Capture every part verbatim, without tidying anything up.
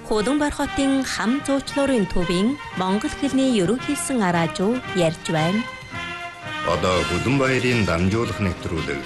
Хөдөнбөр хотын хам зуучлуурын төвийн монгол хэлний ерөнхийсэн араажуу ярьж байна. Одоо Хөдөнбаярын дамжуулах нэвтрүүлэг.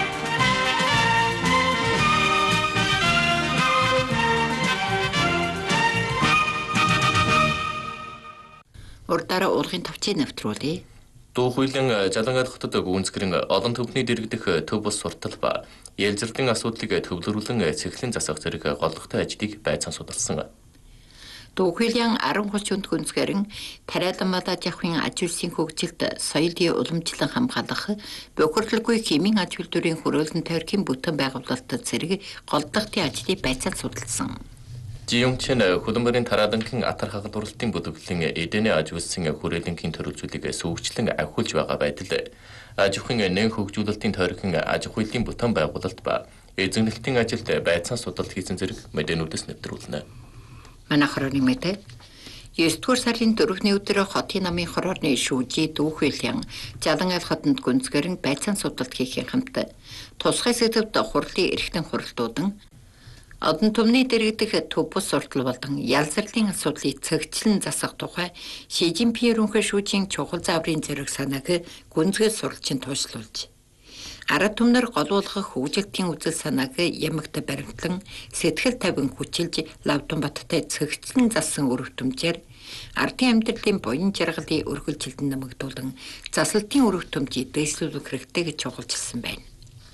Урдаараа уулгын товчийг нэвтрүүлье. Дуу хуулийн Жалангаал хотод гүнзгэрэн олон төвхний дэргэдэх төв бус суртал ба ялзарлын асуудлыг төвлөрүүлэн цэглэн засах зэрэг голлогтой ажлыг байцаан судалсан. Дуу хуулийн арван хүчинд гүнзгэрэн тариалан javахын аж үйлсийн хөгжилд соёлын уламжлан хамгаалах бохирдлоггүй хэмийн аж үйлдвэрийн хөрөөлөн тойргийн бүтэн байгуулалт зэрэг голлогтой ажлыг байцаан судалсан. Жиюнчин Хөдөнбөрийн тараалангийн атар хагалбарлалтын бүлэглэлийн эдэний аж үйлсийн хүрээлэнгийн төрөлжүүлэг сүүгчлэн ахиулж байгаа байдал аж ахуйн нэн хөгжүүлэлтийн тойргийн аж ахуйн бүтэн байгуулалт ба эзэмнэлтийн ажилд байцаан судалт хийсэн зэрэг мэдээнүүдээс нэвтрүүлнэ. Манай хорооны мэдээ есдүгээр сарын дөрөвний өдөр хотын намын хорооны шүүжи Дуу хуулийн Жалангаал хотод гүнзгэрэн байцаан судалт хийхийн хамт тусгай сэдвд хурлын эрхтэн хуралдуудан Одон түмний дэргэдэх төв бус суртал болон ялзарлын асуудлыг цэгцлэн засах тухай Ши Жинпин ерөнхий шүүжийн чухал зааврын зэрэг санааг гүнзгээс суралцын туушлуулж ард түмнэр голуулгах хөгжилтийн үзэл санааг ямагт баримтлан сэтгэл тавин хүчилж Лавдонбаттай цэгцлэн зассан өрөвтөмжээр ардын амьдралын буян жаргалын өргөлжилтөнд нэмэгдүүлэн заслалтын өрөвтөмжийг дэвшлүүлэх хэрэгтэй гэж чухалчилсан байна.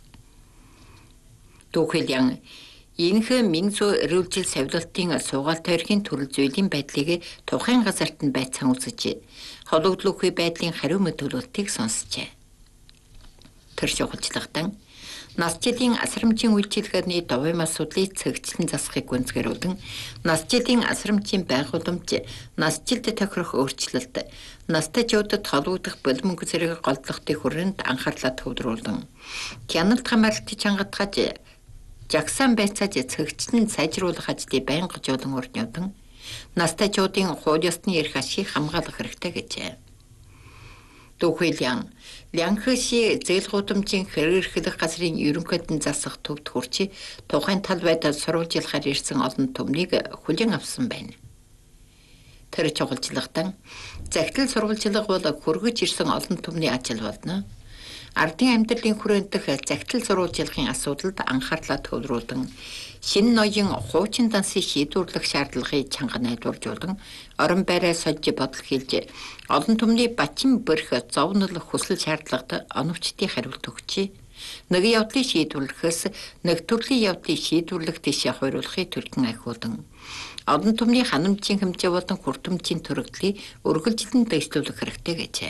Дуу хуулийн Инх Минзо эрүүлжил савлалтын суугаал тойргийн төрөл зүйлийн байдлыг тухайн газарт нь байцаан үзэж хологдлоггүй байдлын хариу мэдүүлэлтийг сонссжээ. Тэр чухалчлагдан нас жилийн асрамжийн үйлчилгээний довоом асуудлыг цэгцлэн засахыг гүнзгэрүүлэн нас жилийн асрамжийн байгууламж нас жилд тохирох өөрчлөлт настай жуудад холбогдох болмонг зэрэг голдлогтын хүрээнд анхаарлаа төвлөрүүлэн хяналт хамгаалалтыг чангатгаж Жагсан байцааж цэгцлэн сайжруулах ажлыг байнга жуулан урднуудан настай жуудын хууль ёсны эрх ашиг хамгаалах хэрэгтэй гэжээ. Дуу хуулийн Лянхши зээл гудамжийн хэрэглэх газрын ерөнхийдэн засах төвд хүрч тухайн тал байдал сурвалжлахаар ирсэн олон түмнийг хүлээн авсан байна. Тэр чухалчлагдан захидал сурвалжлага бол хөргөж ирсэн олон түмний ажил болно. Ардын амьдралын хүрээндх захидал сурвалжлагын асуудалд анхаарлаа төвлөрүүлэн шинэ ноён хуучин дансыг шийдвэрлэх шаардлагыг чанга найдваржуулан орон байраа сольж бодол хийлж олон түмний бачин бэрх зовнол хүсэл шаардлагад оновчтын хариулт өгчээ. Нэг явдлыг шийдвэрлэхээс нэг төрлийн явдлыг шийдвэрлэх тийшээ хориулахыг төлгөн ахиулан олон түмний ханамжийн хэмжээ болон хүртэмжийн төрөгдлийг өргөлжилтөнд дэвшлүүлэх хэрэгтэй гэжээ.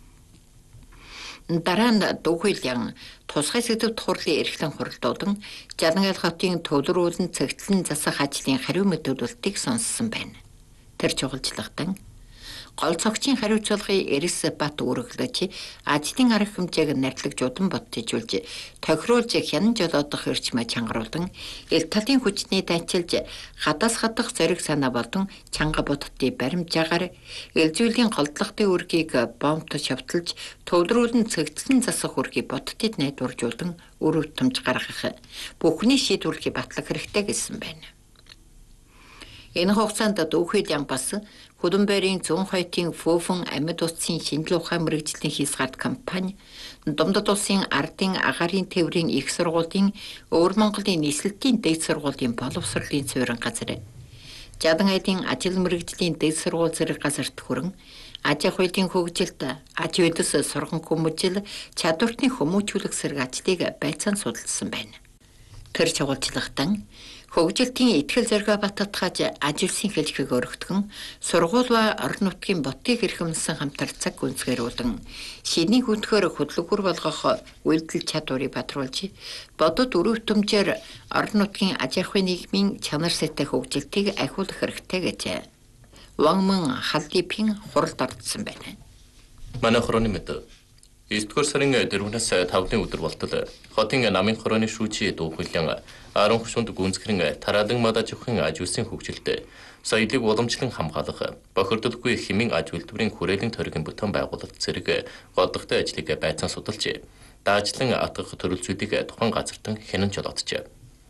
Дараа нь Дуу хуулийн тусгай сэдвт хурлын эрхлэн хуралдуудан Жалангаал хотын төвлөрүүлэн цэгцлэн засах ажлын хариу мэдүүлэлтийг сонссон байна. Тэр чухалчлагдан гол цогцын хариуцлагыг Эрс Бат өргөлөж ажлын арга хэмжээг нарийнлагж удан бодтижүүлж тохируулж хянан жолоодох эрчмээ чангаруулан ил талын хүчний дайчилж хадас хадах зориг санаа болон чанга бодтыг баримжаагаар элзүүлийн голдлогын үргийг бомбт шавталж төвлөрүүлэн цэгцлэн засах үргийг бодтыг найдваржуулан өрөвтөмж гаргах бүхний шийдвэрлэхийг батлах хэрэгтэй гэсэн байна. Энэ хугацаанд Дуу хуулийн бас Хөдөнбөрийн зүүн хойтын Фөфөн амьд утсын шинжлэх ухаан мэргэжлийн хийсгарт компани Думдад улсын ардын агаарын тээврийн их сургуулийн Өвөр Монголын нийслэлийн дээд сургуулийн боловсролын суурин газар Жалангайлын ажил мэргэжлийн дээд сургууль зэрэг газарт хүрэн аж ахуйн хөгжилд аж үйлс сурган хүмүүжил чадвартны хүмүүжүүлэх зэрэг ажлыг байцаан судалсан байна. Тэр чухалчлагдан хөгжилтийн итгэл зоригоо баттгаж аж үйлсийн хэлхийг өргөтгөн сургууль ба орон нутгийн ботыг хэрхэмсэн хамтар цаг гүнзгэрүүлэн шиний хүндхээр хөдөлгүүр болгох үйлдэл чадварыг бадруулж бодод өрөвтөмжээр орон нутгийн аж ахуйн нийгмийн чанар сэтэй хөгжилтийг ахиулах хэрэгтэй гэжээ. Вангман Халдипин хуралд ордсон байна. Манай хорооны мэдээ есдүгээр сарын дөрөвнөөс тавны өдөр болтол хотын намын хорооны шүүжи Дуу хуулийн арван хүчинд гүнзгэрэн тараалан мадажихын аж үйлсийн хөгжилд соёлыг уламжлан хамгаалах бохирдлоггүй хэмийн аж үйлдвэрийн хүрээлэн тойргийн бүтэн байгуулалт зэрэг голлогтой ажлыг байцаан судалж даажлан атгах төрөлзүүдийг тухайн газартан хянан жолооджээ.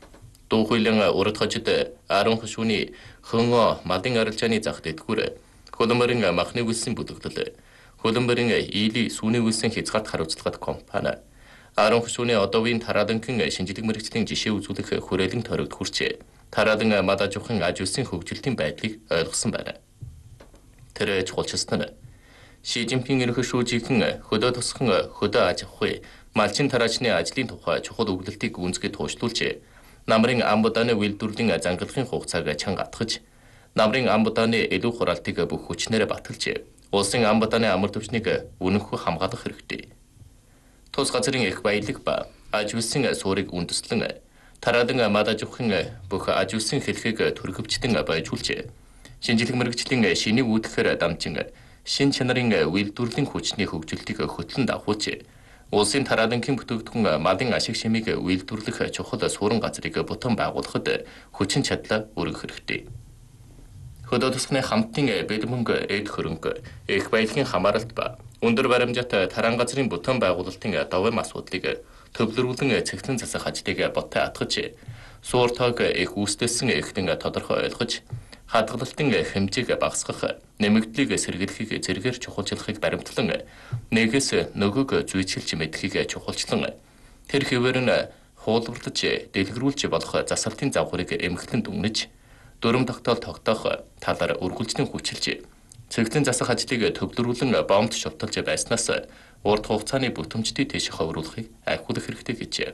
Дуу хуулийн урд хожид Арон хушууны хөнгө малын арилжааны зах дэдгүүр хөлбөмбөрийн махны үлсийн бүлэгдэл хөлбөмбөрийн ийли сүүний үлсийн хязгаарт хариуцлагат компани Арон хушууны одоовын тараадангийн шинжилгээ мэргэжлийн жишээ үзүүлэх хүрээлэн тойрогт хүрчээ. Тараадан мадаж ухын аж үйлсийн хөгжилтийн байдлыг ойлгосон байна. Тэр чухалчилсан нь Ши Жинпин ерөнхий шүүжийнхэн хөдөө тусган хөдөө аж ахуй малчин тараачны ажлын тухай чухал өгүүлэлтийг гүнзгий туушлуулжээ. Намрын амбудааны үйлдвэрлэлийн зангалахын хугацааг чанга атгаж, намрын амбудааны илүү хураалтыг бүх хүчнээр баталжээ. Улсын амбудааны амар түвшнийг үнэнхүү хамгаалах хэрэгтэй. Тус газрын их баялаг ба аж үйлсийн суурийг үндэслэн тараадан мадаж ухын бүх аж үйлсийн хэлхийг төрөвчтөн байжуулжээ. Шинжилгээ мэргэжлийн шинийг үүдгээр дамжин шин чанарын үйлдвэрлэлийн хүчний хөгжилтийг хөтлөн дагуулжээ. Улсын тараадангийн бүтээгдэхүүн малын ашиг шимийг үйлдвэрлэх чухал суурин газрыг бутан байгуулахад хүчин чадлаа өргөх хэрэгтэй. Хөдөө тусганы хамтын бэлэг мөнгө, эд хөрөнгө, их баялагын хамааралт ба өндөр баримжаатай тараан газрын бутан байгуулалтын довоом асуудлыг төвлөрүүлэн цэгцэн засах ажлыг боттой атгаж, суур тоог их үүсдэлсэн эхлэн тодорхой ойлгож, хадгалалтын хэмжээг багасгах, нэмэгдлийг сэргийлэхийг зэргээр чухалчлахыг баримтлан, нэгээс нөгөөг зүйчилж мэдхийг чухалчлан, тэр хэвээр нь хуулбарлаж, дэлгэрүүлж болох засалтын загварыг эмхлэн дүгнэж, дүрм тогтоол тогтоох талаар үргэлжлэн хүчилж, цэгцэн засах ажлыг төвлөрүүлэн бомбд шулталж байснаас урт хугацааны бүтэмжтэй тийш ховруулахыг айхуулах хэрэгтэй гэжээ.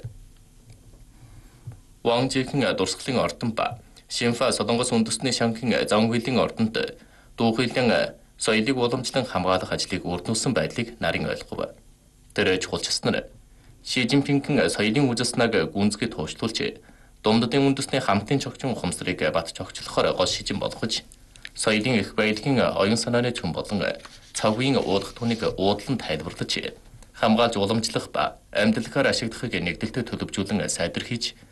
Ван Жихэн дурсгалын ордон ба Шинфа Солонгос үндэстний шанхын зан хуулийн ордонд дуу хуулийн соёлыг уламжлан хамгаалах ажлыг үрдүүлсэн байдлыг нарийн ойлгов. Тэр чухалчилсан нь Ши Жинпингийн соёлын үзэл санааг гүнзгий туушлуулж, Дундадын үндэстний хамтын чогчон ухамсарыг бат чогчлохоор гол шижин болгож, соёлын их баялагын оюун санааны чүн болон цагийн уудах түүнийг уудлан тайлбарлаж, хамгаалж уламжлах ба амьдлахаар ашиглахыг нэгдэлтэй төлөвжүүлэн сайдэр хийж